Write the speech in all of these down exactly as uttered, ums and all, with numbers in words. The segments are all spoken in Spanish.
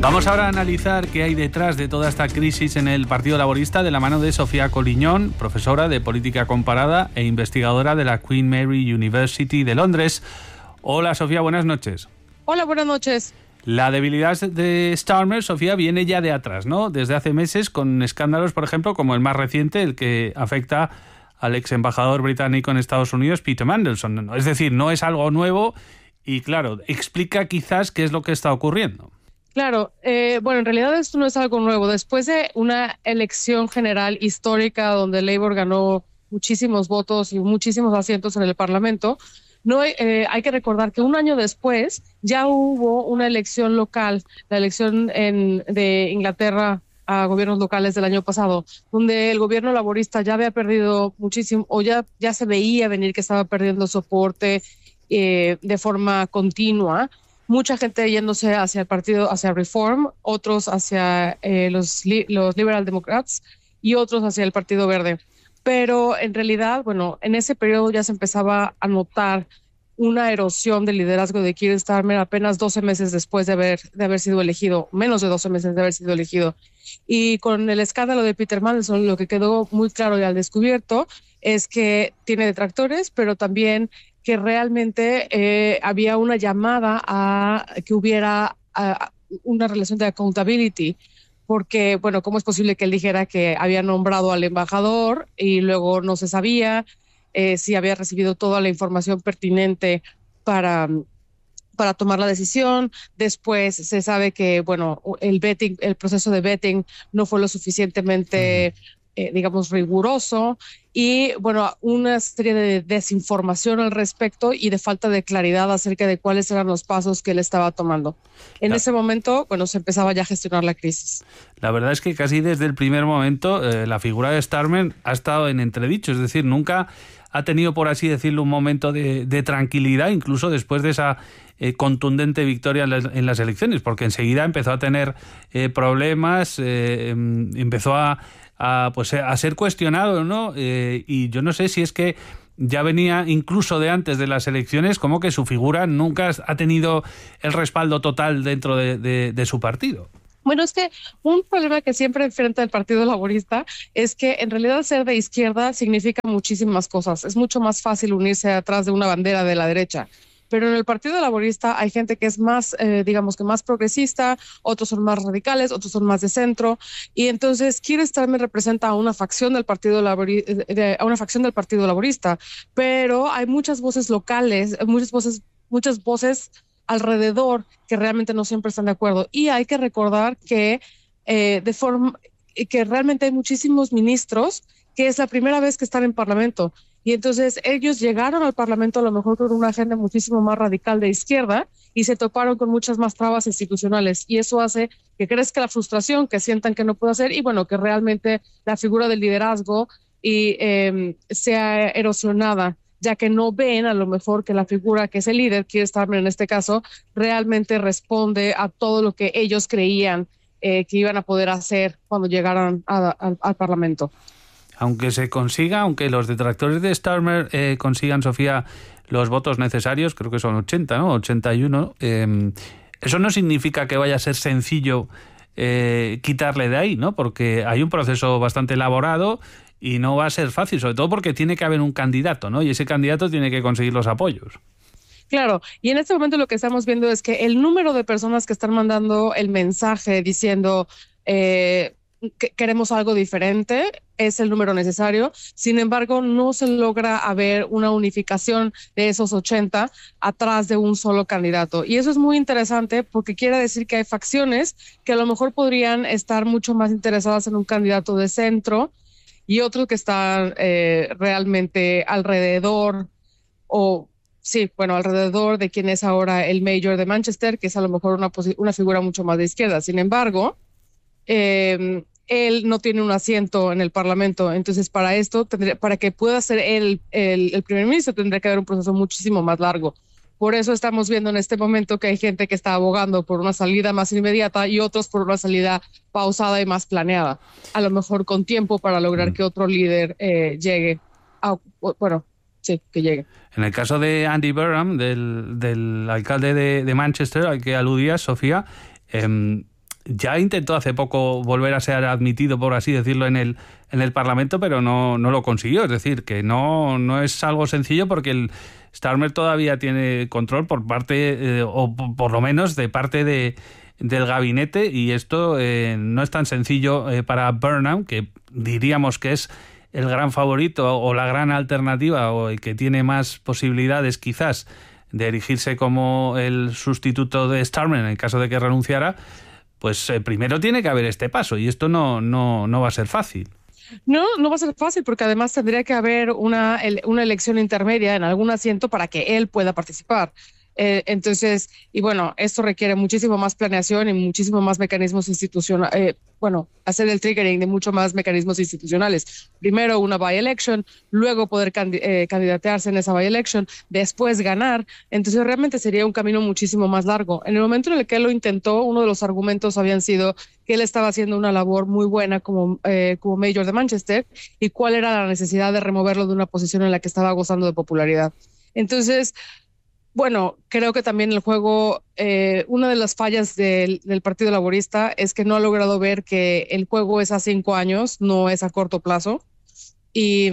Vamos ahora a analizar qué hay detrás de toda esta crisis en el Partido Laborista de la mano de Sofía Collignon, profesora de Política Comparada e investigadora de la Queen Mary University de Londres. Hola Sofía, buenas noches. Hola, buenas noches. La debilidad de Starmer, Sofía, viene ya de atrás, ¿no? Desde hace meses con escándalos, por ejemplo, como el más reciente, el que afecta al ex embajador británico en Estados Unidos, Peter Mandelson. Es decir, no es algo nuevo y, claro, explica quizás qué es lo que está ocurriendo. Claro, eh, bueno, en realidad esto no es algo nuevo. Después de una elección general histórica donde Labour ganó muchísimos votos y muchísimos asientos en el Parlamento, no eh, hay que recordar que un año después ya hubo una elección local, la elección en, de Inglaterra a gobiernos locales del año pasado, donde el gobierno laborista ya había perdido muchísimo, o ya, ya se veía venir que estaba perdiendo soporte eh, de forma continua. Mucha gente yéndose hacia el partido, hacia Reform, otros hacia eh, los, li- los Liberal Democrats y otros hacia el Partido Verde. Pero en realidad, bueno, en ese periodo ya se empezaba a notar una erosión del liderazgo de Keir Starmer apenas doce meses después de haber, de haber sido elegido, menos de doce meses de haber sido elegido. Y con el escándalo de Peter Mandelson, lo que quedó muy claro y al descubierto es que tiene detractores, pero también que realmente eh, había una llamada a que hubiera a, una relación de accountability, porque, bueno, ¿cómo es posible que él dijera que había nombrado al embajador y luego no se sabía eh, si había recibido toda la información pertinente para, para tomar la decisión? Después se sabe que, bueno, el vetting, el proceso de vetting no fue lo suficientemente, eh, digamos, riguroso. Y, bueno, una serie de desinformación al respecto y de falta de claridad acerca de cuáles eran los pasos que él estaba tomando. En la... ese momento, bueno, se empezaba ya a gestionar la crisis. La verdad es que casi desde el primer momento eh, la figura de Starmer ha estado en entredicho, es decir, nunca ha tenido, por así decirlo, un momento de, de tranquilidad, incluso después de esa eh, contundente victoria en las, en las elecciones, porque enseguida empezó a tener eh, problemas, eh, empezó a A, pues, a ser cuestionado, ¿no? Eh, y yo no sé si es que ya venía incluso de antes de las elecciones, como que su figura nunca ha tenido el respaldo total dentro de, de, de su partido. Bueno, es que un problema que siempre enfrenta el Partido Laborista es que en realidad ser de izquierda significa muchísimas cosas. Es mucho más fácil unirse atrás de una bandera de la derecha. Pero en el Partido Laborista hay gente que es más, eh, digamos que más progresista, otros son más radicales, otros son más de centro, y entonces Keir Starmer representa a una facción del Partido Laborista, a una facción del Partido Laborista, pero hay muchas voces locales, muchas voces, muchas voces alrededor que realmente no siempre están de acuerdo. Y hay que recordar que eh, de forma que realmente hay muchísimos ministros que es la primera vez que están en Parlamento. Y entonces ellos llegaron al Parlamento a lo mejor con una agenda muchísimo más radical de izquierda y se toparon con muchas más trabas institucionales. Y eso hace que crezca la frustración, que sientan que no puede hacer y, bueno, que realmente la figura del liderazgo y, eh, sea erosionada, ya que no ven a lo mejor que la figura que es el líder, Keir Starmer en este caso, realmente responde a todo lo que ellos creían eh, que iban a poder hacer cuando llegaran a, a, al Parlamento. Aunque se consiga, aunque los detractores de Starmer eh, consigan, Sofía, los votos necesarios, creo que son ochenta, ¿no? ochenta y uno, eh, eso no significa que vaya a ser sencillo eh, quitarle de ahí, ¿no? Porque hay un proceso bastante elaborado y no va a ser fácil, sobre todo porque tiene que haber un candidato, ¿no? Y ese candidato tiene que conseguir los apoyos. Claro, y en este momento lo que estamos viendo es que el número de personas que están mandando el mensaje diciendo eh, que queremos algo diferente es el número necesario. Sin embargo, no se logra haber una unificación de esos ochenta atrás de un solo candidato. Y eso es muy interesante porque quiere decir que hay facciones que a lo mejor podrían estar mucho más interesadas en un candidato de centro y otros que están eh, realmente alrededor o sí, bueno, alrededor de quien es ahora el mayor de Manchester, que es a lo mejor una, una figura mucho más de izquierda. Sin embargo, eh, él no tiene un asiento en el Parlamento, entonces para esto, tendría, para que pueda ser él el, el primer ministro, tendría que haber un proceso muchísimo más largo. Por eso estamos viendo en este momento que hay gente que está abogando por una salida más inmediata y otros por una salida pausada y más planeada, a lo mejor con tiempo para lograr que otro líder eh, llegue a, bueno, sí, que llegue. En el caso de Andy Burnham, del, del alcalde de, de Manchester, al que aludías, Sofía, eh, ya intentó hace poco volver a ser admitido, por así decirlo, en el en el Parlamento, pero no, no lo consiguió. Es decir, que no, no es algo sencillo porque el Starmer todavía tiene control por parte, eh, o por lo menos de parte de, del gabinete, y esto eh, no es tan sencillo eh, para Burnham, que diríamos que es el gran favorito o la gran alternativa o el que tiene más posibilidades quizás de erigirse como el sustituto de Starmer en el caso de que renunciara. Pues eh, primero tiene que haber este paso y esto no, no, no va a ser fácil. No, no va a ser fácil porque además tendría que haber una, una elección intermedia en algún asiento para que él pueda participar. Eh, entonces, y bueno, esto requiere muchísimo más planeación y muchísimo más mecanismos institucionales, eh, bueno, hacer el triggering de mucho más mecanismos institucionales. Primero una by-election, luego poder candi eh, candidatearse en esa by-election, después ganar. Entonces realmente sería un camino muchísimo más largo. En el momento en el que él lo intentó, uno de los argumentos habían sido que él estaba haciendo una labor muy buena como, eh, como mayor de Manchester y cuál era la necesidad de removerlo de una posición en la que estaba gozando de popularidad. Entonces, bueno, creo que también el juego, eh, una de las fallas del, del Partido Laborista es que no ha logrado ver que el juego es a cinco años, no es a corto plazo. Y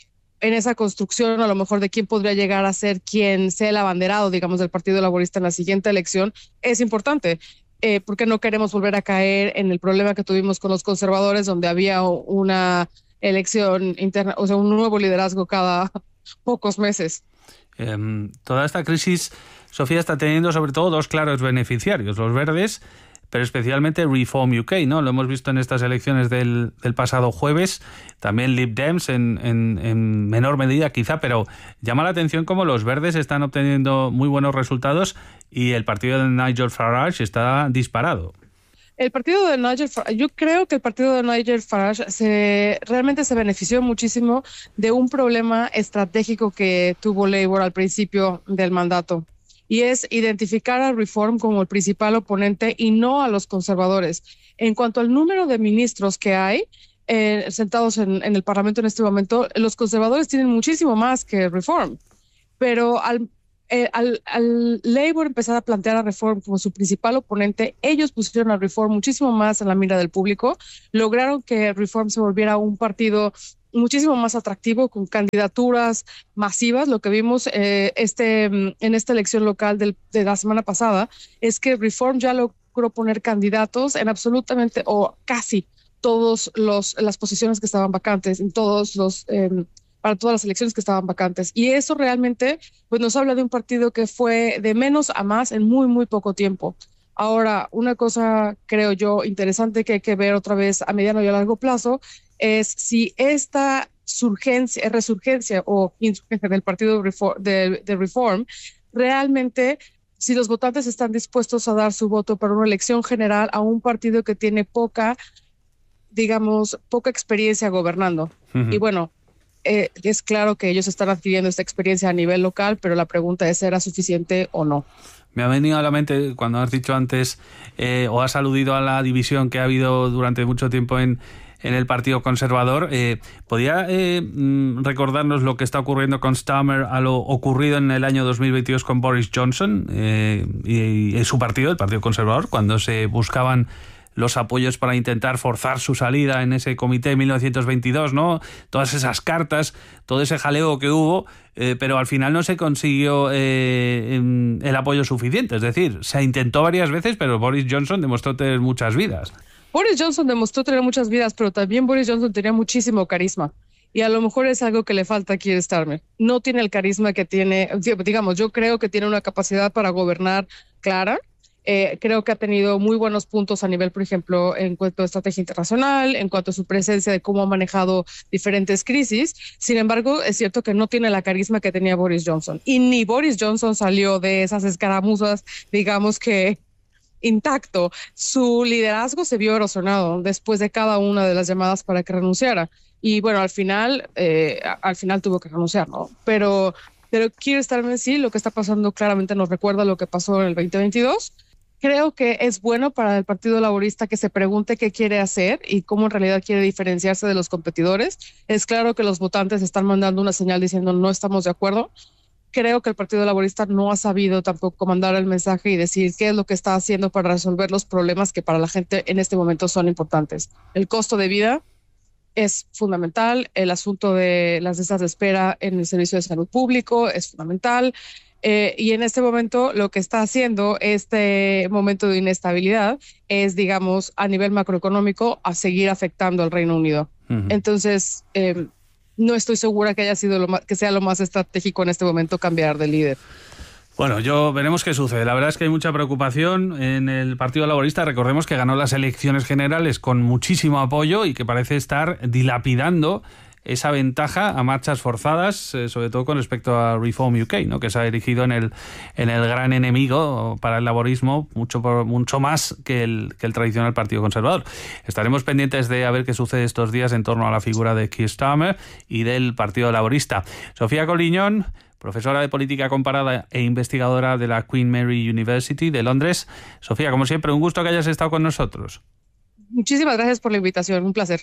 en esa construcción, a lo mejor de quién podría llegar a ser quien sea el abanderado, digamos, del Partido Laborista en la siguiente elección, es importante. Eh, porque no queremos volver a caer en el problema que tuvimos con los conservadores, donde había una elección interna, o sea, un nuevo liderazgo cada pocos meses. Eh, toda esta crisis, Sofía, está teniendo sobre todo dos claros beneficiarios, los verdes, pero especialmente Reform U K, ¿no? Lo hemos visto en estas elecciones del, del pasado jueves, también Lib Dems en, en, en menor medida quizá, pero llama la atención cómo los verdes están obteniendo muy buenos resultados y el partido de Nigel Farage está disparado. El partido de Nigel Farage, yo creo que el partido de Nigel Farage se, realmente se benefició muchísimo de un problema estratégico que tuvo Labour al principio del mandato, y es identificar a Reform como el principal oponente y no a los conservadores. En cuanto al número de ministros que hay eh, sentados en, en el Parlamento en este momento, los conservadores tienen muchísimo más que Reform, pero al Eh, al, al Labour empezar a plantear a Reform como su principal oponente, ellos pusieron a Reform muchísimo más en la mira del público, lograron que Reform se volviera un partido muchísimo más atractivo, con candidaturas masivas. Lo que vimos eh, este, en esta elección local del, de la semana pasada es que Reform ya logró poner candidatos en absolutamente o casi todas las posiciones que estaban vacantes, en todos los... Eh, para todas las elecciones que estaban vacantes. Y eso realmente pues, nos habla de un partido que fue de menos a más en muy, muy poco tiempo. Ahora, una cosa, creo yo, interesante que hay que ver otra vez a mediano y a largo plazo es si esta surgencia, resurgencia o insurgencia del partido de Reform, de, de Reform realmente, si los votantes están dispuestos a dar su voto para una elección general a un partido que tiene poca, digamos, poca experiencia gobernando. Uh-huh. Y bueno, Eh, es claro que ellos están adquiriendo esta experiencia a nivel local, pero la pregunta es, ¿será suficiente o no? Me ha venido a la mente cuando has dicho antes eh, o has aludido a la división que ha habido durante mucho tiempo en, en el Partido Conservador. Eh, ¿Podría eh, recordarnos lo que está ocurriendo con Starmer a lo ocurrido en el año dos mil veintidós con Boris Johnson eh, y, y su partido, el Partido Conservador, cuando se buscaban los apoyos para intentar forzar su salida en ese comité de mil novecientos veintidós, ¿no? Todas esas cartas, todo ese jaleo que hubo, eh, pero al final no se consiguió eh, el apoyo suficiente. Es decir, se intentó varias veces, pero Boris Johnson demostró tener muchas vidas. Boris Johnson demostró tener muchas vidas, pero también Boris Johnson tenía muchísimo carisma. Y a lo mejor es algo que le falta a Keir Starmer. No tiene el carisma que tiene, digamos, yo creo que tiene una capacidad para gobernar clara. Eh, creo que ha tenido muy buenos puntos a nivel, por ejemplo, en cuanto a estrategia internacional, en cuanto a su presencia de cómo ha manejado diferentes crisis. Sin embargo, es cierto que no tiene la carisma que tenía Boris Johnson. Y ni Boris Johnson salió de esas escaramuzas, digamos que intacto. Su liderazgo se vio erosionado después de cada una de las llamadas para que renunciara. Y bueno, al final, eh, al final tuvo que renunciar, ¿no? Pero, pero Keir Starmer sí, lo que está pasando claramente nos recuerda lo que pasó en el veinte veintidós. Creo que es bueno para el Partido Laborista que se pregunte qué quiere hacer y cómo en realidad quiere diferenciarse de los competidores. Es claro que los votantes están mandando una señal diciendo no estamos de acuerdo, creo que el Partido Laborista no ha sabido tampoco mandar el mensaje y decir qué es lo que está haciendo para resolver los problemas que para la gente en este momento son importantes. El costo de vida es fundamental, el asunto de las listas de espera en el servicio de salud público es fundamental, eh, y en este momento lo que está haciendo este momento de inestabilidad es, digamos, a nivel macroeconómico, a seguir afectando al Reino Unido. Uh-huh. Entonces, eh, no estoy segura que haya sido lo más, que sea lo más estratégico en este momento cambiar de líder. Bueno, yo veremos qué sucede. La verdad es que hay mucha preocupación en el Partido Laborista. Recordemos que ganó las elecciones generales con muchísimo apoyo y que parece estar dilapidando esa ventaja a marchas forzadas, eh, sobre todo con respecto a Reform U K, ¿no? Que se ha erigido en el en el gran enemigo para el laborismo, mucho mucho más que el que el tradicional Partido Conservador. Estaremos pendientes de a ver qué sucede estos días en torno a la figura de Keir Starmer y del Partido Laborista. Sofía Coliñón, profesora de Política Comparada e investigadora de la Queen Mary University de Londres. Sofía, como siempre, un gusto que hayas estado con nosotros. Muchísimas gracias por la invitación, un placer.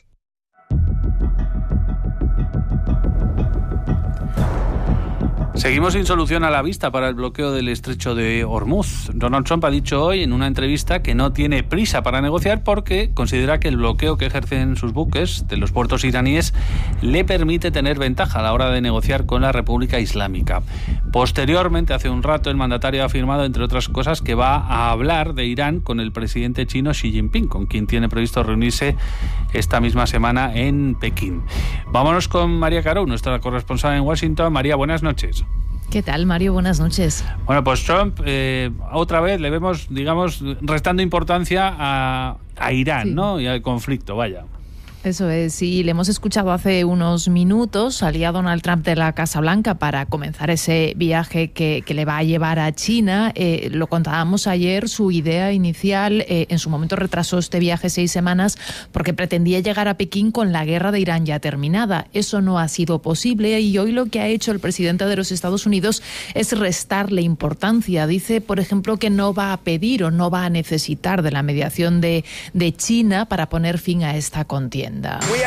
Seguimos sin solución a la vista para el bloqueo del estrecho de Hormuz. Donald Trump ha dicho hoy en una entrevista que no tiene prisa para negociar porque considera que el bloqueo que ejercen sus buques de los puertos iraníes le permite tener ventaja a la hora de negociar con la República Islámica. Posteriormente, hace un rato, el mandatario ha afirmado, entre otras cosas, que va a hablar de Irán con el presidente chino Xi Jinping, con quien tiene previsto reunirse esta misma semana en Pekín. Vámonos con María Carou, nuestra corresponsal en Washington. María, buenas noches. ¿Qué tal, Mario? Buenas noches. Bueno, pues Trump, eh, otra vez le vemos, digamos, restando importancia a, a Irán, sí, ¿no? Y al conflicto, vaya. Eso es, sí, le hemos escuchado hace unos minutos, salía Donald Trump de la Casa Blanca para comenzar ese viaje que, que le va a llevar a China. Eh, lo contábamos ayer, su idea inicial, eh, en su momento retrasó este viaje seis semanas porque pretendía llegar a Pekín con la guerra de Irán ya terminada. Eso no ha sido posible y hoy lo que ha hecho el presidente de los Estados Unidos es restarle importancia. Dice, por ejemplo, que no va a pedir o no va a necesitar de la mediación de, de China para poner fin a esta contienda.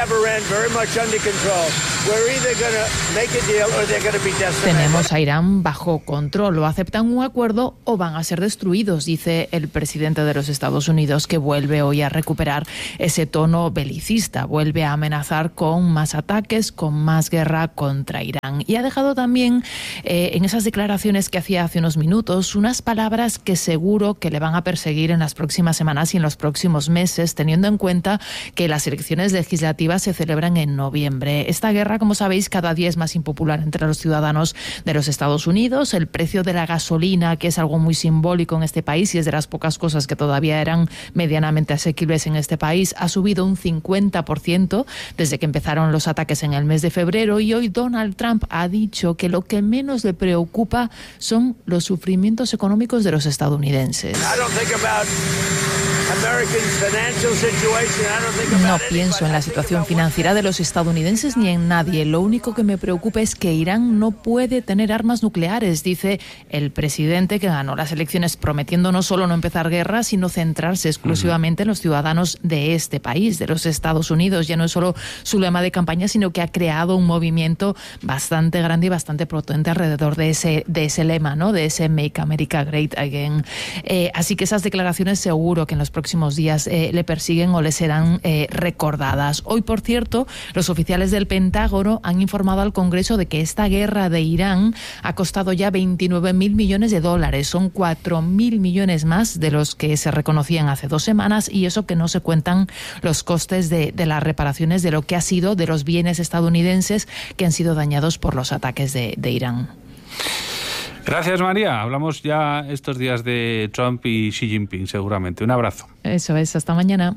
Tenemos a Irán bajo control, o aceptan un acuerdo o van a ser destruidos, dice el presidente de los Estados Unidos, que vuelve hoy a recuperar ese tono belicista, vuelve a amenazar con más ataques, con más guerra contra Irán. Y ha dejado también eh, en esas declaraciones que hacía hace unos minutos unas palabras que seguro que le van a perseguir en las próximas semanas y en los próximos meses, teniendo en cuenta que las elecciones legislativas se celebran en noviembre. Esta guerra, como sabéis, cada día es más impopular entre los ciudadanos de los Estados Unidos. El precio de la gasolina, que es algo muy simbólico en este país y es de las pocas cosas que todavía eran medianamente asequibles en este país, ha subido un cincuenta por ciento desde que empezaron los ataques en el mes de febrero, y hoy Donald Trump ha dicho que lo que menos le preocupa son los sufrimientos económicos de los estadounidenses. No pienso en la situación financiera de los estadounidenses ni en nadie. Lo único que me preocupa es que Irán no puede tener armas nucleares, dice el presidente, que ganó las elecciones prometiendo no solo no empezar guerra, sino centrarse exclusivamente en los ciudadanos de este país, de los Estados Unidos. Ya no es solo su lema de campaña, sino que ha creado un movimiento bastante grande y bastante potente alrededor de ese, de ese lema, ¿no? De ese Make America Great Again. Eh, así que esas declaraciones seguro que en los próximos días eh, le persiguen o le serán eh, recordadas. Hoy, por cierto, los oficiales del Pentágono han informado al Congreso de que esta guerra de Irán ha costado ya veintinueve mil millones de dólares. Son cuatro mil millones más de los que se reconocían hace dos semanas, y eso que no se cuentan los costes de, de las reparaciones de lo que ha sido de los bienes estadounidenses que han sido dañados por los ataques de, de Irán. Gracias, María. Hablamos ya estos días de Trump y Xi Jinping, seguramente. Un abrazo. Eso es, hasta mañana.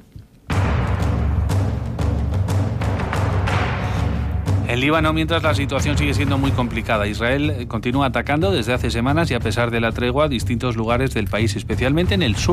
En Líbano, mientras, la situación sigue siendo muy complicada. Israel continúa atacando desde hace semanas y, a pesar de la tregua, distintos lugares del país, especialmente en el sur.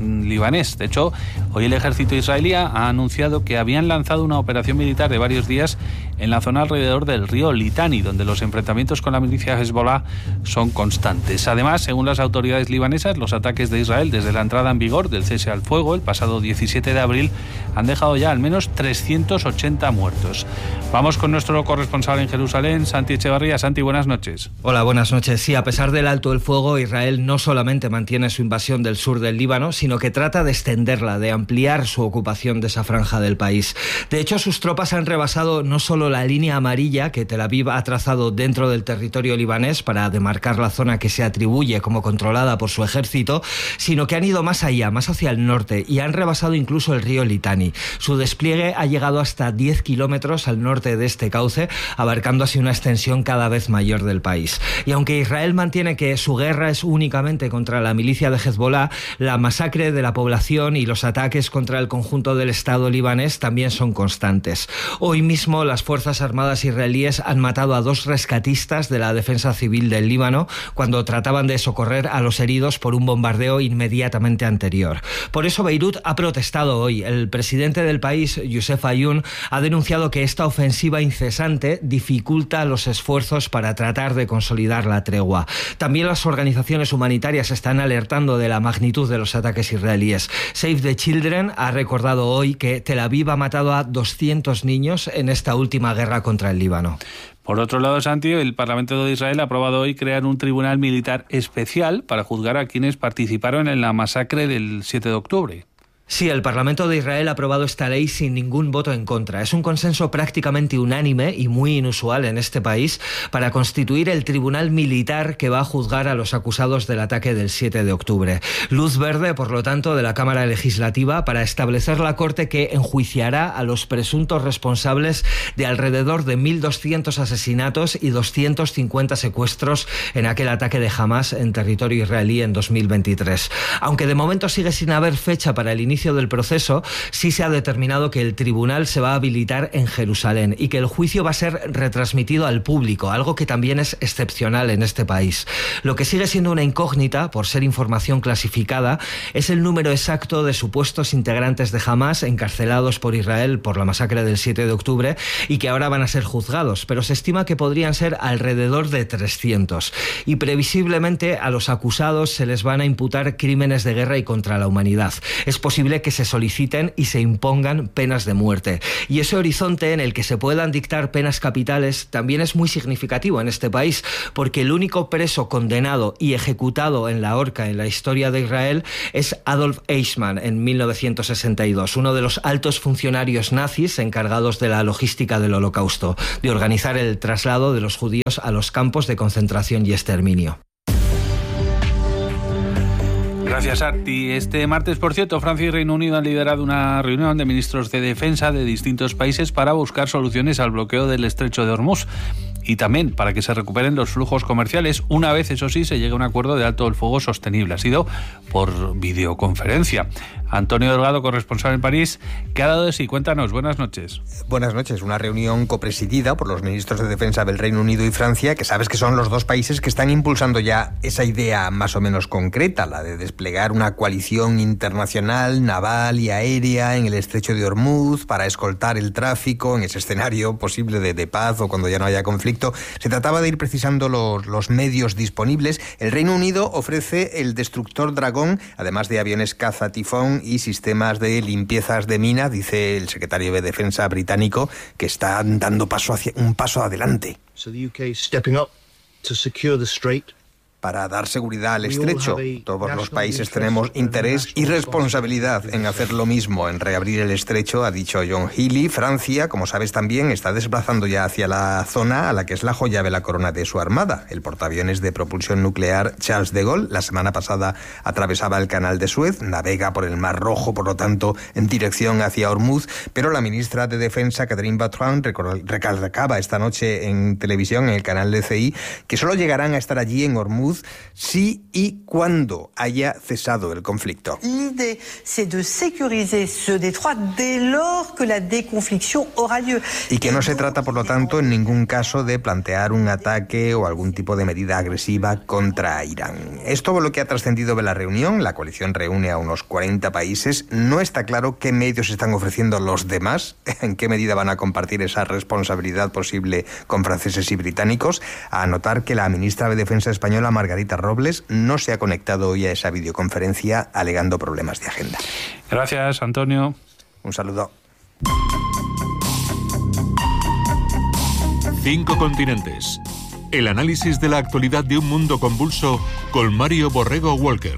libanés. De hecho, hoy el ejército israelí ha anunciado que habían lanzado una operación militar de varios días en la zona alrededor del río Litani, donde los enfrentamientos con la milicia Hezbollah son constantes. Además, según las autoridades libanesas, los ataques de Israel desde la entrada en vigor del cese al fuego el pasado diecisiete de abril han dejado ya al menos trescientos ochenta muertos. Vamos con nuestro corresponsal en Jerusalén, Santi Echevarría. Santi, buenas noches. Hola, buenas noches. Sí, a pesar del alto el fuego, Israel no solamente mantiene su invasión del sur del Líbano, sino que trata de extenderla, de ampliar su ocupación de esa franja del país. De hecho, sus tropas han rebasado no solo la línea amarilla que Tel Aviv ha trazado dentro del territorio libanés para demarcar la zona que se atribuye como controlada por su ejército, sino que han ido más allá, más hacia el norte, y han rebasado incluso el río Litani. Su despliegue ha llegado hasta diez kilómetros al norte de este cauce, abarcando así una extensión cada vez mayor del país. Y aunque Israel mantiene que su guerra es únicamente contra la milicia de Hezbollah, la masacre de la población y los ataques contra el conjunto del Estado libanés también son constantes. Hoy mismo las Fuerzas Armadas israelíes han matado a dos rescatistas de la Defensa Civil del Líbano cuando trataban de socorrer a los heridos por un bombardeo inmediatamente anterior. Por eso Beirut ha protestado hoy. El presidente del país, Youssef Ayoun, ha denunciado que esta ofensiva incesante dificulta los esfuerzos para tratar de consolidar la tregua. También las organizaciones humanitarias están alertando de la magnitud de los ataques israelíes. Save the Children ha recordado hoy que Tel Aviv ha matado a doscientos niños en esta última guerra contra el Líbano. Por otro lado, Santi, el Parlamento de Israel ha aprobado hoy crear un tribunal militar especial para juzgar a quienes participaron en la masacre del siete de octubre. Sí, el Parlamento de Israel ha aprobado esta ley sin ningún voto en contra. Es un consenso prácticamente unánime y muy inusual en este país para constituir el tribunal militar que va a juzgar a los acusados del ataque del siete de octubre. Luz verde, por lo tanto, de la Cámara Legislativa para establecer la Corte que enjuiciará a los presuntos responsables de alrededor de mil doscientos asesinatos y doscientos cincuenta secuestros en aquel ataque de Hamás en territorio israelí en dos mil veintitrés. Aunque de momento sigue sin haber fecha para el inicio del proceso, sí se ha determinado que el tribunal se va a habilitar en Jerusalén y que el juicio va a ser retransmitido al público, algo que también es excepcional en este país. Lo que sigue siendo una incógnita, por ser información clasificada, es el número exacto de supuestos integrantes de Hamás encarcelados por Israel por la masacre del siete de octubre y que ahora van a ser juzgados, pero se estima que podrían ser alrededor de trescientos. Y previsiblemente a los acusados se les van a imputar crímenes de guerra y contra la humanidad. Es posible que se soliciten y se impongan penas de muerte. Y ese horizonte en el que se puedan dictar penas capitales también es muy significativo en este país, porque el único preso condenado y ejecutado en la horca en la historia de Israel es Adolf Eichmann en mil novecientos sesenta y dos, uno de los altos funcionarios nazis encargados de la logística del Holocausto, de organizar el traslado de los judíos a los campos de concentración y exterminio. Gracias, Arti. Este martes, por cierto, Francia y Reino Unido han liderado una reunión de ministros de defensa de distintos países para buscar soluciones al bloqueo del estrecho de Hormuz y también para que se recuperen los flujos comerciales, una vez, eso sí, se llegue a un acuerdo de alto el fuego sostenible. Ha sido por videoconferencia. Antonio Delgado, corresponsal en París, ¿qué ha dado de sí? Cuéntanos, buenas noches. Buenas noches. Una reunión copresidida por los ministros de defensa del Reino Unido y Francia, que sabes que son los dos países que están impulsando ya esa idea más o menos concreta, la de desplegar una coalición internacional, naval y aérea en el estrecho de Hormuz para escoltar el tráfico en ese escenario posible de, de paz o cuando ya no haya conflicto. Se trataba de ir precisando los, los medios disponibles. El Reino Unido ofrece el destructor Dragón, además de aviones caza Tifón y sistemas de limpiezas de mina. Dice el secretario de Defensa británico que están dando paso hacia, un paso adelante. So the U K is stepping up to secure the strait. Para dar seguridad al estrecho. Todos los países tenemos interés y responsabilidad en hacer lo mismo, en reabrir el estrecho, ha dicho John Healey. Francia, como sabes también, está desplazando ya hacia la zona a la que es la joya de la corona de su armada. El portaaviones de propulsión nuclear Charles de Gaulle, la semana pasada atravesaba el canal de Suez, navega por el Mar Rojo, por lo tanto, en dirección hacia Hormuz, pero la ministra de Defensa, Catherine Bertrand, recalcaba esta noche en televisión, en el canal de C I, que solo llegarán a estar allí en Hormuz luz si y cuando haya cesado el conflicto. L'idée, c'est de sécuriser ce détroit dès lors que la déconfliction aura lieu. Y que no se trata, por lo tanto, en ningún caso de plantear un ataque o algún tipo de medida agresiva contra Irán. Es todo lo que ha trascendido de la reunión. La coalición reúne a unos cuarenta países. No está claro qué medios están ofreciendo los demás, en qué medida van a compartir esa responsabilidad posible con franceses y británicos. A notar que la ministra de Defensa española, Margarita Robles, no se ha conectado hoy a esa videoconferencia alegando problemas de agenda. Gracias, Antonio. Un saludo. Cinco continentes. El análisis de la actualidad de un mundo convulso con Mario Borrego Walker.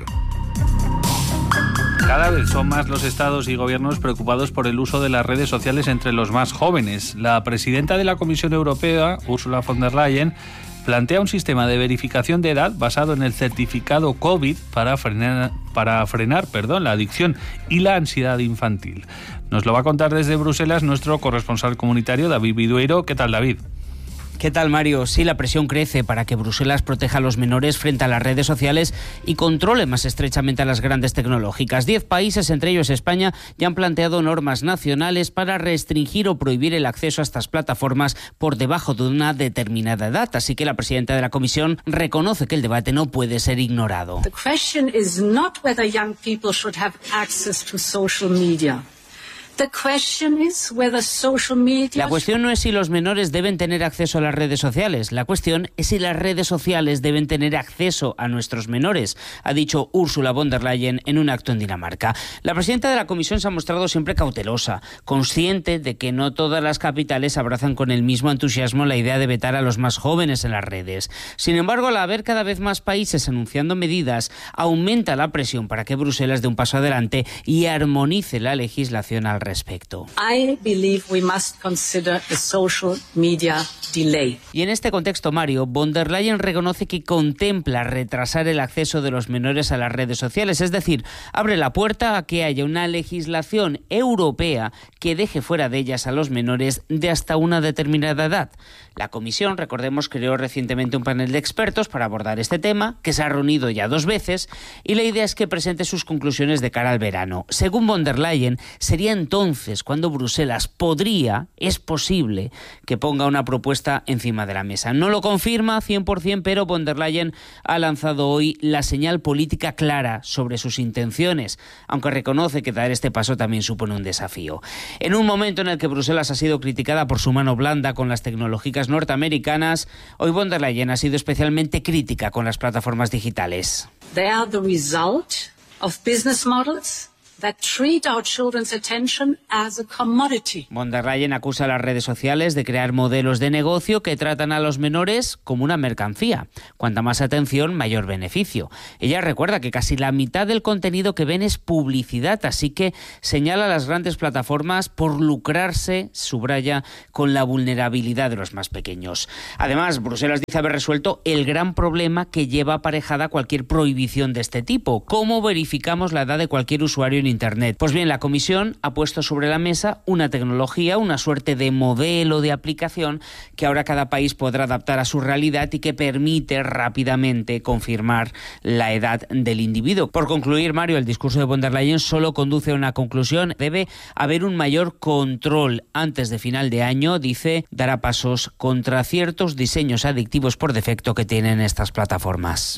Cada vez son más los estados y gobiernos preocupados por el uso de las redes sociales entre los más jóvenes. La presidenta de la Comisión Europea, Ursula von der Leyen, plantea un sistema de verificación de edad basado en el certificado COVID para frenar, para frenar perdón, la adicción y la ansiedad infantil. Nos lo va a contar desde Bruselas nuestro corresponsal comunitario, David Vidueiro. ¿Qué tal, David? ¿Qué tal, Mario? Sí, la presión crece para que Bruselas proteja a los menores frente a las redes sociales y controle más estrechamente a las grandes tecnológicas. Diez países, entre ellos España, ya han planteado normas nacionales para restringir o prohibir el acceso a estas plataformas por debajo de una determinada edad. Así que la presidenta de la Comisión reconoce que el debate no puede ser ignorado. The question is not whether young people should have access to social media. The question is whether social media... La cuestión no es si los menores deben tener acceso a las redes sociales. La cuestión es si las redes sociales deben tener acceso a nuestros menores, ha dicho Ursula von der Leyen en un acto en Dinamarca. La presidenta de la Comisión se ha mostrado siempre cautelosa, consciente de que no todas las capitales abrazan con el mismo entusiasmo la idea de vetar a los más jóvenes en las redes. Sin embargo, al haber cada vez más países anunciando medidas, aumenta la presión para que Bruselas dé un paso adelante y armonice la legislación al respecto. I believe we must consider the social media delay. Y en este contexto, Mario, von der Leyen reconoce que contempla retrasar el acceso de los menores a las redes sociales, es decir, abre la puerta a que haya una legislación europea que deje fuera de ellas a los menores de hasta una determinada edad. La Comisión, recordemos, creó recientemente un panel de expertos para abordar este tema, que se ha reunido ya dos veces, y la idea es que presente sus conclusiones de cara al verano. Según von der Leyen, sería entonces cuando Bruselas podría, es posible, que ponga una propuesta encima de la mesa. No lo confirma cien por ciento, pero von der Leyen ha lanzado hoy la señal política clara sobre sus intenciones, aunque reconoce que dar este paso también supone un desafío. En un momento en el que Bruselas ha sido criticada por su mano blanda con las tecnológicas norteamericanas, hoy von der Leyen ha sido especialmente crítica con las plataformas digitales. They are the result of business models that treat our children's attention as a commodity. Von der Leyen acusa a las redes sociales de crear modelos de negocio que tratan a los menores como una mercancía. Cuanta más atención, mayor beneficio. Ella recuerda que casi la mitad del contenido que ven es publicidad, así que señala a las grandes plataformas por lucrarse, subraya, con la vulnerabilidad de los más pequeños. Además, Bruselas dice haber resuelto el gran problema que lleva aparejada cualquier prohibición de este tipo. ¿Cómo verificamos la edad de cualquier usuario en Internet? Pues bien, la Comisión ha puesto sobre la mesa una tecnología, una suerte de modelo de aplicación que ahora cada país podrá adaptar a su realidad y que permite rápidamente confirmar la edad del individuo. Por concluir, Mario, el discurso de von der Leyen solo conduce a una conclusión. Debe haber un mayor control. Antes de final de año, dice, dará pasos contra ciertos diseños adictivos por defecto que tienen estas plataformas.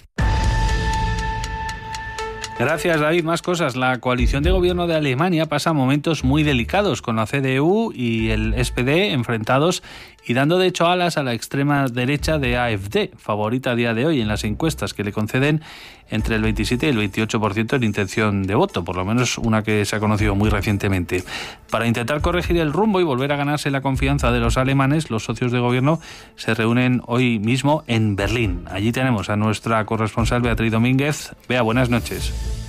Gracias, David. Más cosas. La coalición de gobierno de Alemania pasa momentos muy delicados con la C D U y el S P D enfrentados y dando de hecho alas a la extrema derecha de A F D, favorita a día de hoy en las encuestas que le conceden entre el veintisiete y el veintiocho por ciento en intención de voto, por lo menos una que se ha conocido muy recientemente. Para intentar corregir el rumbo y volver a ganarse la confianza de los alemanes, los socios de gobierno se reúnen hoy mismo en Berlín. Allí tenemos a nuestra corresponsal Beatriz Domínguez. Bea, buenas noches.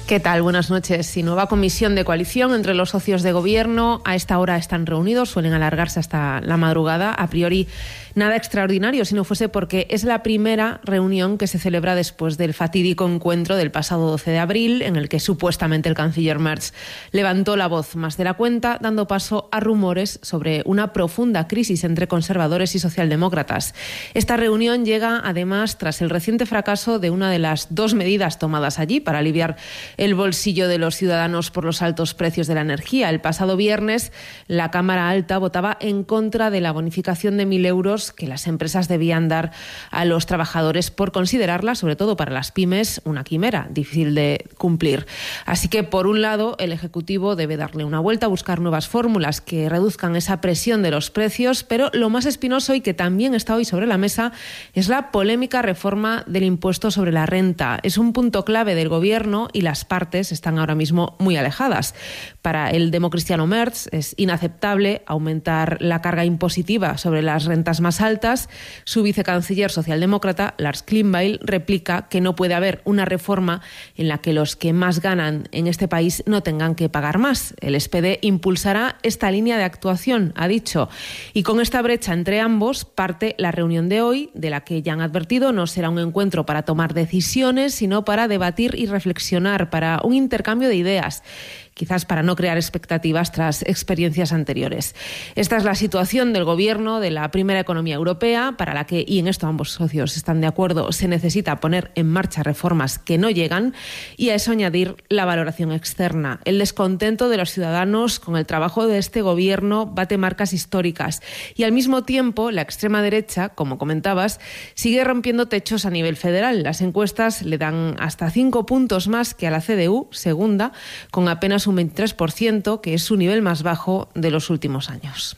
¿Qué tal? Buenas noches. Y nueva comisión de coalición entre los socios de gobierno. A esta hora están reunidos, suelen alargarse hasta la madrugada. A priori, nada extraordinario, si no fuese porque es la primera reunión que se celebra después del fatídico encuentro del pasado doce de abril, en el que supuestamente el canciller Merz levantó la voz más de la cuenta, dando paso a rumores sobre una profunda crisis entre conservadores y socialdemócratas. Esta reunión llega, además, tras el reciente fracaso de una de las dos medidas tomadas allí para aliviar el bolsillo de los ciudadanos por los altos precios de la energía. El pasado viernes, la Cámara Alta votaba en contra de la bonificación de mil euros que las empresas debían dar a los trabajadores por considerarla, sobre todo para las pymes, una quimera difícil de cumplir. Así que, por un lado, el Ejecutivo debe darle una vuelta, buscar nuevas fórmulas que reduzcan esa presión de los precios, pero lo más espinoso y que también está hoy sobre la mesa es la polémica reforma del impuesto sobre la renta. Es un punto clave del Gobierno y las partes están ahora mismo muy alejadas. Para el democristiano Merz es inaceptable aumentar la carga impositiva sobre las rentas más altas. Su vicecanciller socialdemócrata, Lars Klingbeil, replica que no puede haber una reforma en la que los que más ganan en este país no tengan que pagar más. El S P D impulsará esta línea de actuación, ha dicho. Y con esta brecha entre ambos parte la reunión de hoy, de la que ya han advertido no será un encuentro para tomar decisiones, sino para debatir y reflexionar, para un intercambio de ideas, quizás para no crear expectativas tras experiencias anteriores. Esta es la situación del Gobierno de la primera economía europea, para la que, y en esto ambos socios están de acuerdo, se necesita poner en marcha reformas que no llegan, y a eso añadir la valoración externa. El descontento de los ciudadanos con el trabajo de este Gobierno bate marcas históricas, y al mismo tiempo la extrema derecha, como comentabas, sigue rompiendo techos a nivel federal. Las encuestas le dan hasta cinco puntos más que a la C D U, segunda, con apenas un veintitrés por ciento, que es su nivel más bajo de los últimos años.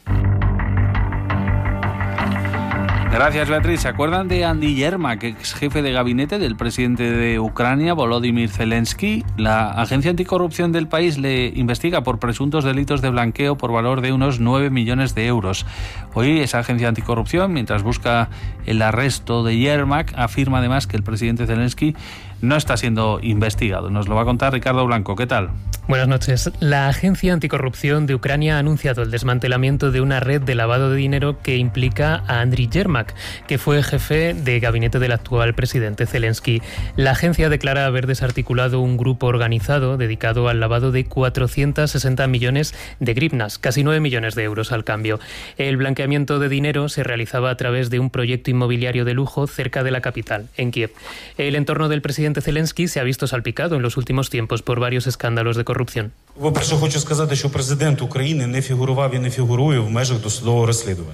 Gracias, Beatriz. ¿Se acuerdan de Andy Yermak, ex jefe de gabinete del presidente de Ucrania, Volodymyr Zelensky? La agencia anticorrupción del país le investiga por presuntos delitos de blanqueo por valor de unos nueve millones de euros. Hoy esa agencia anticorrupción, mientras busca el arresto de Yermak, afirma además que el presidente Zelensky no está siendo investigado. Nos lo va a contar Ricardo Blanco. ¿Qué tal? Buenas noches. La Agencia Anticorrupción de Ucrania ha anunciado el desmantelamiento de una red de lavado de dinero que implica a Andriy Yermak, que fue jefe de gabinete del actual presidente Zelensky. La agencia declara haber desarticulado un grupo organizado dedicado al lavado de cuatrocientos sesenta millones de grivnas, casi nueve millones de euros al cambio. El blanqueamiento de dinero se realizaba a través de un proyecto inmobiliario de lujo cerca de la capital, en Kiev. El entorno del presidente Zelensky se ha visto salpicado en los últimos tiempos por varios escándalos de corrupción. По-перше, хочу сказати, що президент України не фігурував і не фігурує в межах досудового розслідування.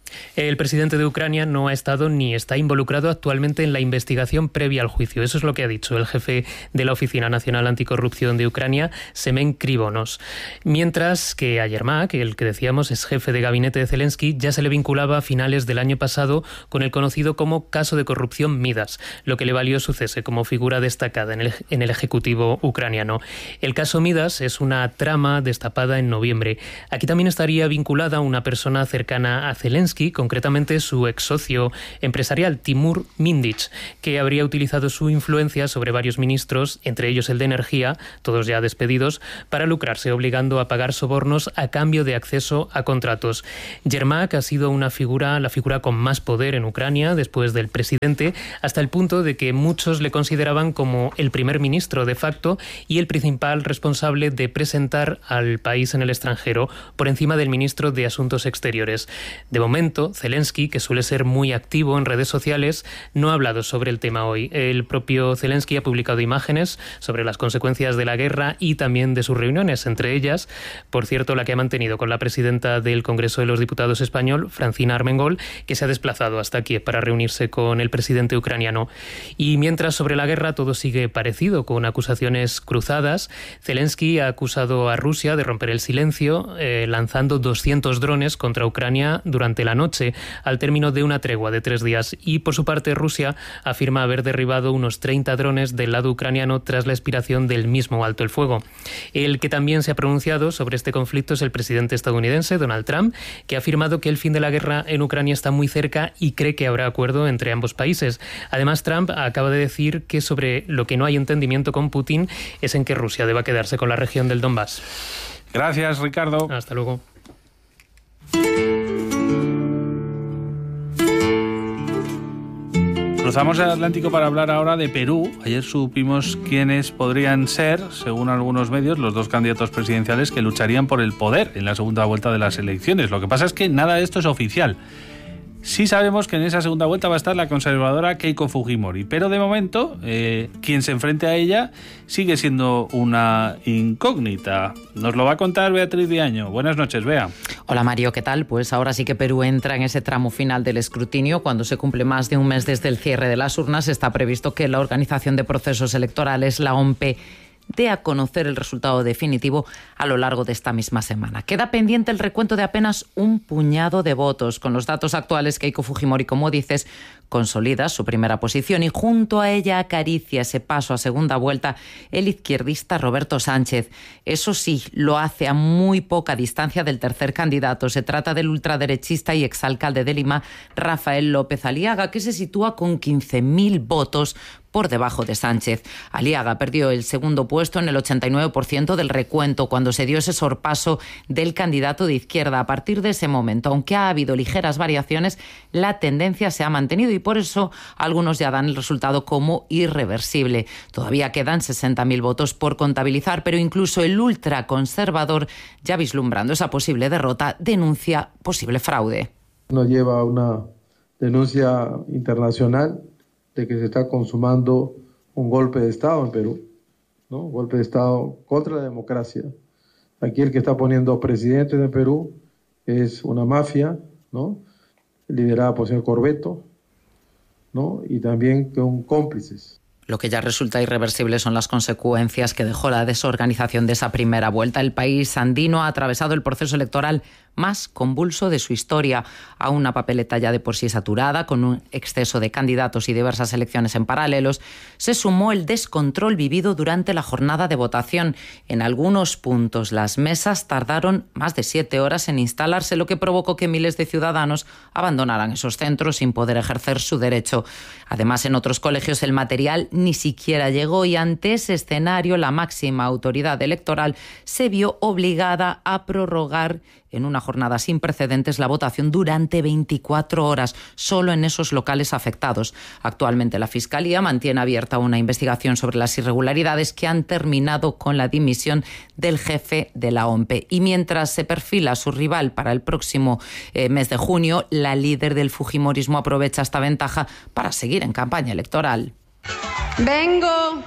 El presidente de Ucrania no ha estado ni está involucrado actualmente en la investigación previa al juicio. Eso es lo que ha dicho el jefe de la Oficina Nacional Anticorrupción de Ucrania, Semen Krivonos. Mientras que a Yermak, el que decíamos es jefe de gabinete de Zelensky, ya se le vinculaba a finales del año pasado con el conocido como caso de corrupción Midas, lo que le valió su cese como figura destacada en el, en el Ejecutivo ucraniano. El caso Midas es una trama destapada en noviembre. Aquí también estaría vinculada una persona cercana a Zelensky, concretamente su ex socio empresarial Timur Mindich, que habría utilizado su influencia sobre varios ministros, entre ellos el de Energía, todos ya despedidos, para lucrarse, obligando a pagar sobornos a cambio de acceso a contratos. Yermak ha sido una figura, la figura con más poder en Ucrania después del presidente, hasta el punto de que muchos le consideraban como el primer ministro de facto y el principal responsable de presentar al país en el extranjero por encima del ministro de Asuntos Exteriores. De momento, Zelensky, que suele ser muy activo en redes sociales, no ha hablado sobre el tema hoy. El propio Zelensky ha publicado imágenes sobre las consecuencias de la guerra y también de sus reuniones, entre ellas, por cierto, la que ha mantenido con la presidenta del Congreso de los Diputados español, Francina Armengol, que se ha desplazado hasta Kiev para reunirse con el presidente ucraniano. Y mientras sobre la guerra todo sigue parecido, con acusaciones cruzadas, Zelensky ha acusado a Rusia de romper el silencio, eh, lanzando doscientos drones contra Ucrania durante la anoche, al término de una tregua de tres días. Y por su parte, Rusia afirma haber derribado unos treinta drones del lado ucraniano tras la expiración del mismo alto el fuego. El que también se ha pronunciado sobre este conflicto es el presidente estadounidense, Donald Trump, que ha afirmado que el fin de la guerra en Ucrania está muy cerca y cree que habrá acuerdo entre ambos países. Además, Trump acaba de decir que sobre lo que no hay entendimiento con Putin es en que Rusia deba quedarse con la región del Donbass. Gracias, Ricardo. Hasta luego. Cruzamos el Atlántico para hablar ahora de Perú. Ayer supimos quiénes podrían ser, según algunos medios, los dos candidatos presidenciales que lucharían por el poder en la segunda vuelta de las elecciones. Lo que pasa es que nada de esto es oficial. Sí sabemos que en esa segunda vuelta va a estar la conservadora Keiko Fujimori, pero de momento eh, quien se enfrente a ella sigue siendo una incógnita. Nos lo va a contar Beatriz Diaño. Buenas noches, Bea. Hola Mario, ¿qué tal? Pues ahora sí que Perú entra en ese tramo final del escrutinio. Cuando se cumple más de un mes desde el cierre de las urnas, está previsto que la Organización de Procesos Electorales, la O M P, dé a conocer el resultado definitivo a lo largo de esta misma semana. Queda pendiente el recuento de apenas un puñado de votos. Con los datos actuales, Keiko Fujimori, como dices, consolida su primera posición y junto a ella acaricia ese paso a segunda vuelta el izquierdista Roberto Sánchez. Eso sí, lo hace a muy poca distancia del tercer candidato. Se trata del ultraderechista y exalcalde de Lima, Rafael López Aliaga, que se sitúa con quince mil votos por debajo de Sánchez. Aliaga perdió el segundo puesto en el ochenta y nueve por ciento del recuento cuando se dio ese sorpaso del candidato de izquierda. A partir de ese momento, aunque ha habido ligeras variaciones, la tendencia se ha mantenido y por eso algunos ya dan el resultado como irreversible. Todavía quedan sesenta mil votos por contabilizar, pero incluso el ultraconservador, ya vislumbrando esa posible derrota, denuncia posible fraude. Nos lleva a una denuncia internacional de que se está consumando un golpe de Estado en Perú, ¿no? Un golpe de Estado contra la democracia. Aquí el que está poniendo presidente de Perú es una mafia, ¿no? Liderada por el señor Corbeto, ¿no? Y también con cómplices. Lo que ya resulta irreversible son las consecuencias que dejó la desorganización de esa primera vuelta. El país andino ha atravesado el proceso electoral más convulso de su historia, a una papeleta ya de por sí saturada, con un exceso de candidatos y diversas elecciones en paralelos. Se sumó el descontrol vivido durante la jornada de votación. En algunos puntos las mesas tardaron más de siete horas en instalarse, lo que provocó que miles de ciudadanos abandonaran esos centros sin poder ejercer su derecho. Además, en otros colegios el material ni siquiera llegó y ante ese escenario la máxima autoridad electoral se vio obligada a prorrogar en una jornada sin precedentes la votación durante veinticuatro horas, solo en esos locales afectados. Actualmente la Fiscalía mantiene abierta una investigación sobre las irregularidades que han terminado con la dimisión del jefe de la O M P. Y mientras se perfila su rival para el próximo eh, mes de junio, la líder del fujimorismo aprovecha esta ventaja para seguir en campaña electoral. Vengo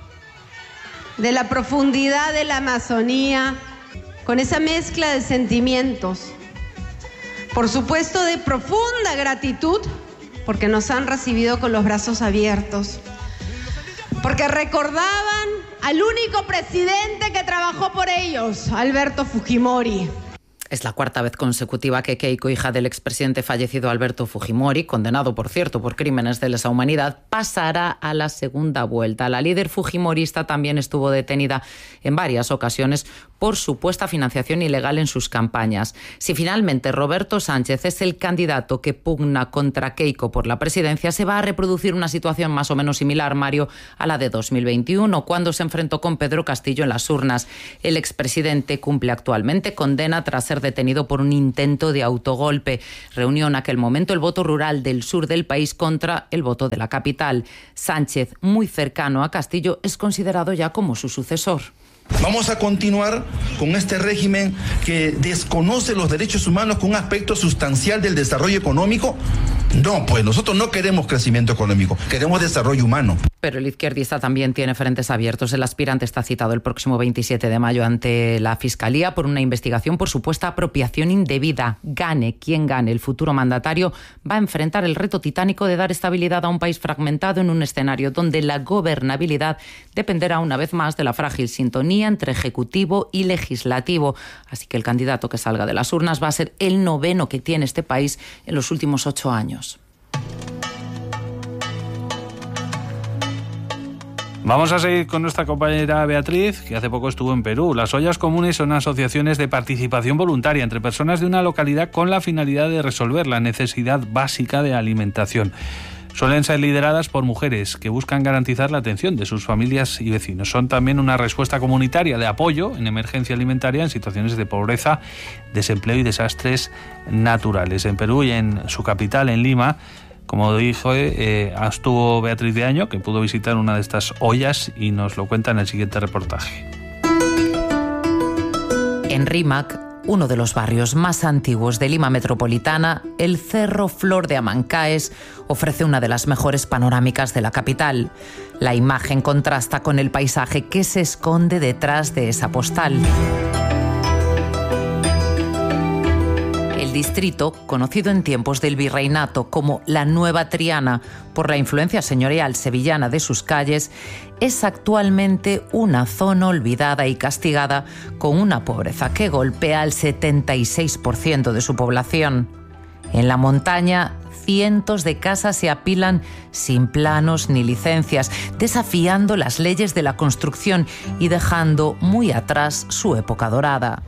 de la profundidad de la Amazonía, con esa mezcla de sentimientos, por supuesto de profunda gratitud, porque nos han recibido con los brazos abiertos, porque recordaban al único presidente que trabajó por ellos, Alberto Fujimori. Es la cuarta vez consecutiva que Keiko, hija del expresidente fallecido Alberto Fujimori, condenado, por cierto, por crímenes de lesa humanidad, pasará a la segunda vuelta. La líder fujimorista también estuvo detenida en varias ocasiones por supuesta financiación ilegal en sus campañas. Si finalmente Roberto Sánchez es el candidato que pugna contra Keiko por la presidencia, se va a reproducir una situación más o menos similar, Mario, a la de dos mil veintiuno, cuando se enfrentó con Pedro Castillo en las urnas. El expresidente cumple actualmente condena tras ser detenido por un intento de autogolpe. Reunió en aquel momento el voto rural del sur del país contra el voto de la capital. Sánchez, muy cercano a Castillo, es considerado ya como su sucesor. Vamos a continuar con este régimen que desconoce los derechos humanos con un aspecto sustancial del desarrollo económico. No, pues nosotros no queremos crecimiento económico, queremos desarrollo humano. Pero el izquierdista también tiene frentes abiertos. El aspirante está citado el próximo veintisiete de mayo ante la Fiscalía por una investigación por supuesta apropiación indebida. Gane quien gane, el futuro mandatario va a enfrentar el reto titánico de dar estabilidad a un país fragmentado en un escenario donde la gobernabilidad dependerá una vez más de la frágil sintonía entre ejecutivo y legislativo. Así que el candidato que salga de las urnas va a ser el noveno que tiene este país en los últimos ocho años. Vamos a seguir con nuestra compañera Beatriz, que hace poco estuvo en Perú. Las ollas comunes son asociaciones de participación voluntaria entre personas de una localidad con la finalidad de resolver la necesidad básica de alimentación. Suelen ser lideradas por mujeres que buscan garantizar la atención de sus familias y vecinos. Son también una respuesta comunitaria de apoyo en emergencia alimentaria en situaciones de pobreza, desempleo y desastres naturales. En Perú y en su capital, en Lima, como dijo, eh, estuvo Beatriz de Año, que pudo visitar una de estas ollas y nos lo cuenta en el siguiente reportaje. En Rímac, uno de los barrios más antiguos de Lima metropolitana, el Cerro Flor de Amancaes ofrece una de las mejores panorámicas de la capital. La imagen contrasta con el paisaje que se esconde detrás de esa postal. El distrito, conocido en tiempos del virreinato como la Nueva Triana por la influencia señorial sevillana de sus calles, es actualmente una zona olvidada y castigada con una pobreza que golpea al setenta y seis por ciento de su población. En la montaña, cientos de casas se apilan sin planos ni licencias, desafiando las leyes de la construcción y dejando muy atrás su época dorada.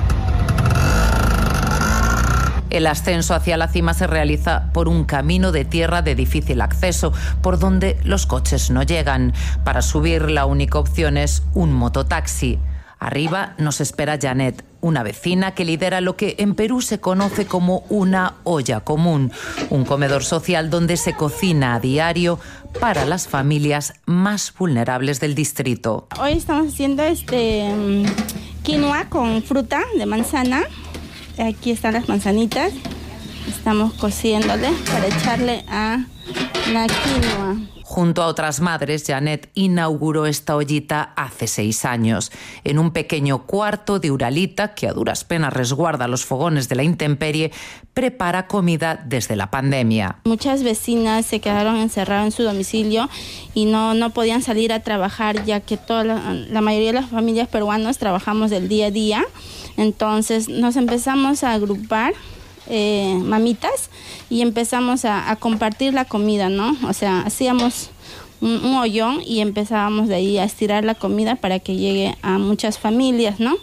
El ascenso hacia la cima se realiza por un camino de tierra de difícil acceso, por donde los coches no llegan. Para subir, la única opción es un mototaxi. Arriba nos espera Janet, una vecina que lidera lo que en Perú se conoce como una olla común, un comedor social donde se cocina a diario para las familias más vulnerables del distrito. Hoy estamos haciendo este quinoa con fruta de manzana. Aquí están las manzanitas, estamos cociéndole para echarle a la quinoa. Junto a otras madres, Janet inauguró esta ollita hace seis años, en un pequeño cuarto de Uralita que a duras penas resguarda los fogones de la intemperie, prepara comida desde la pandemia. Muchas vecinas se quedaron encerradas en su domicilio y no, no podían salir a trabajar, ya que toda la, la mayoría de las familias peruanas trabajamos del día a día. Entonces nos empezamos a agrupar eh, mamitas y empezamos a, a compartir la comida, ¿no? O sea, hacíamos un, un hoyón y empezábamos de ahí a estirar la comida para que llegue a muchas familias, ¿no?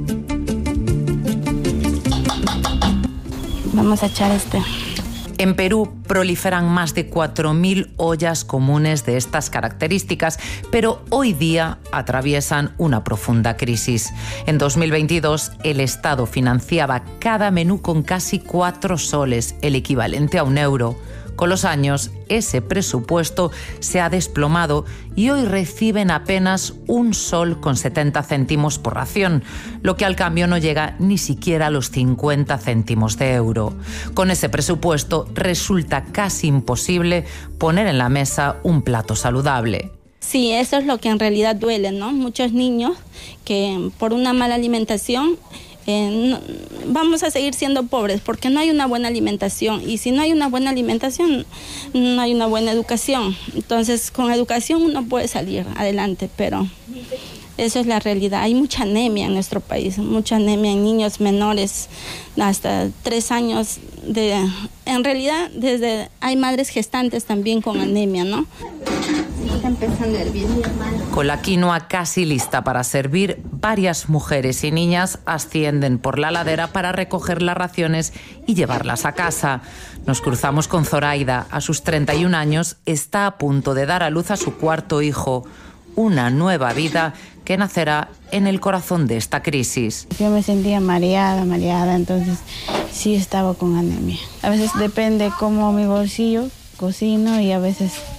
Vamos a echar este. En Perú proliferan más de cuatro mil ollas comunes de estas características, pero hoy día atraviesan una profunda crisis. En dos mil veintidós, el Estado financiaba cada menú con casi cuatro soles, el equivalente a un euro. Con los años, ese presupuesto se ha desplomado y hoy reciben apenas un sol con setenta céntimos por ración, lo que al cambio no llega ni siquiera a los cincuenta céntimos de euro. Con ese presupuesto resulta casi imposible poner en la mesa un plato saludable. Sí, eso es lo que en realidad duele, ¿no? Muchos niños que por una mala alimentación Eh, no, vamos a seguir siendo pobres porque no hay una buena alimentación, y si no hay una buena alimentación no hay una buena educación. Entonces con educación uno puede salir adelante, pero eso es la realidad. Hay mucha anemia en nuestro país, mucha anemia en niños menores hasta tres años. De, en realidad desde hay madres gestantes también con anemia, ¿no? Está empezando a hervir. Con la quinoa casi lista para servir, varias mujeres y niñas ascienden por la ladera para recoger las raciones y llevarlas a casa. Nos cruzamos con Zoraida. A sus treinta y un años está a punto de dar a luz a su cuarto hijo. Una nueva vida que nacerá en el corazón de esta crisis. Yo me sentía mareada, mareada, entonces sí estaba con anemia. A veces depende cómo mi bolsillo cocino y a veces